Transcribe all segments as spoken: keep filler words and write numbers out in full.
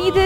وحید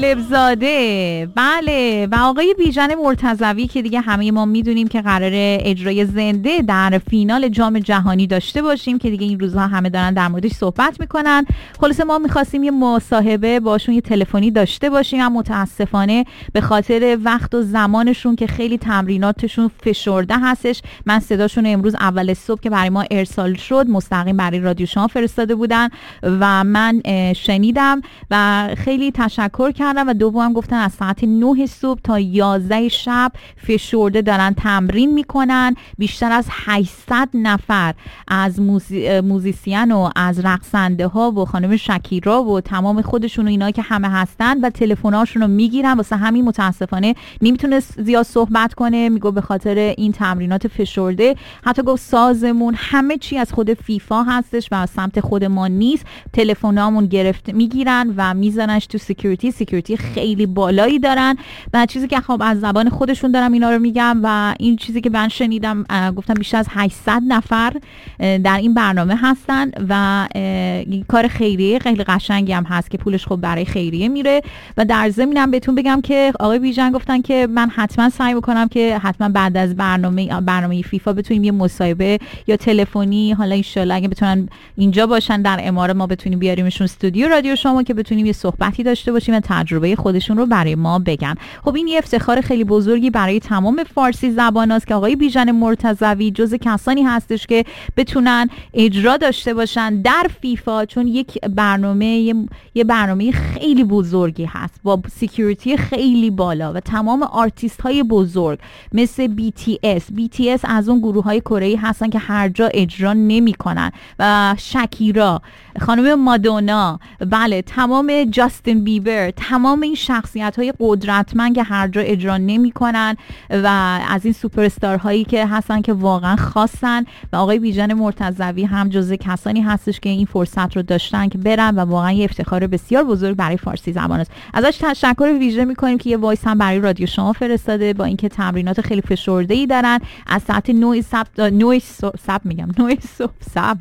طالبزاده، بله، و آقای بیژن مرتضوی که دیگه همه ما میدونیم که قراره اجرای زنده در فینال جام جهانی داشته باشیم که دیگه این روزها همه دارن در موردش صحبت میکنن. خلاصه ما میخواستیم یه مصاحبه باشون یه تلفنی داشته باشیم، اما متاسفانه به خاطر وقت و زمانشون که خیلی تمریناتشون فشرده هستش، من صداشون امروز اول صبح که برای ما ارسال شد مستقیم برای رادیو شما فرستاده بودن و من شنیدم و خیلی تشکر کردم و دوم گفتن از ساعت نه صبح تا یازده شب فشرده دارن تمرین میکنن. بیشتر از هشتصد نفر از موزی... موزیسین و از رقصنده ها و خانم شکیرا و تمام خودشون و اینا که همه هستن و تلفن‌هاشون رو میگیرن، واسه همین متاسفانه نمیتونه زیاد صحبت کنه. میگه به خاطر این تمرینات فشرده، حتی گفت سازمون همه چی از خود فیفا هستش و از سمت خود ما نیست. تلفنامون گرفت میگیرن و میزننش تو سکیوریتی. سکیوریتی خیلی بالایی دارن و چیزی که خب از زبان خودشون دارم اینا رو میگم و این چیزی که من شنیدم گفتم بیشتر از هشتصد نفر در این برنامه هستن و کار خیریه خیلی قشنگی هم هست که پولش خب برای خیریه میره. و در ضمنم بهتون بگم که آقای بیژن گفتن که من حتما سعی میکنم که حتما بعد از برنامه برنامه فیفا بتونیم یه مصاحبه یا تلفنی، حالا ان شاء الله اگه بتونن اینجا باشن در امارات، ما بتونیم بیاریمشون استودیو رادیو شما که بتونیم یه صحبتی داشته باشیم و تجربه خودشون رو برای ما بگن. خب این یه افتخار خیلی بزرگی برای تمام فارسی زبان است که آقای بیژن مرتضوی جز کسانی هستش که بتونن اجرا داشته باشن در فیفا، چون یک برنامه یه, یه برنامه خیلی بزرگی هست با سکیوریتی خیلی بالا و تمام آرتیست های بزرگ مثل بی تی اس. بی تی اس از اون گروه های کره‌ای هستن که هر جا اجرا نمی کنن و شکیرا، خانم مادونا، بله، تمام جاستین بیبر، تمام این شخصیت های قدرتمند که هر جا اجرا نمی کنن و از این سوپر استار هایی که هستن که واقعا خاصن و آقای بیژن مرتضوی هم جزو کسانی هستش که این فرصت رو داشتن که برن و واقعا یه افتخار بسیار بزرگ برای فارسی زبان است. ازش تشکر ویژه میکنیم که یه وایس هم برای رادیو شما فرستاده با اینکه تمرینات خیلی فشرده‌ای دارن. از ساعت نه صبح نه صبح میگم نه صبح صبح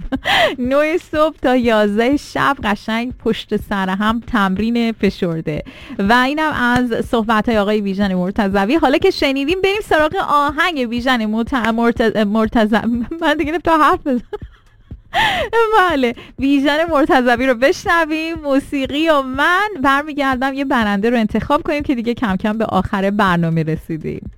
نه صبح تا یازده شب قشنگ پشت سر هم تمرین فشرده. و اینم از صحبت‌های آقای بیژن مرتضوی. حالا که شنیدیم بریم سراغ آهنگ بیژن مرتضوی. من دیگه تا حرف بزنم. بله، بیژن مرتضوی رو بشنویم. موسیقی و من برمیگردم یه برنده رو انتخاب کنیم که دیگه کم کم به آخر برنامه رسیدیم.